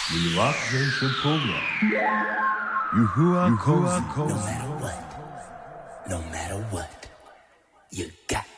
Relaxation Program ゆふわコーズ No matter what.